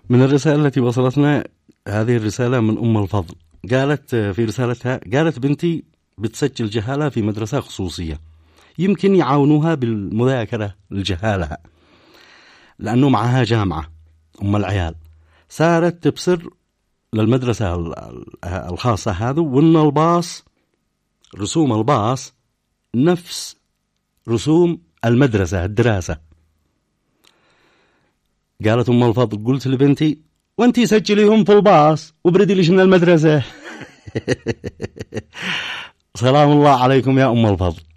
من الرسالة التي وصلتنا، هذه الرسالة من أم الفضل، قالت في رسالتها، قالت بنتي بتسجل جهالة في مدرسة خصوصية، يمكن يعاونوها بالمذاكرة لجهالها لأنه معها جامعة. أم العيال صارت تبصر للمدرسة الخاصة هذا، وإن الباص، رسوم الباص نفس رسوم المدرسة الدراسة. قالت أم الفضل، قلت لبنتي وانتي سجليهم في الباص وبردي ليش من المدرسة. سلام الله عليكم يا أم الفضل.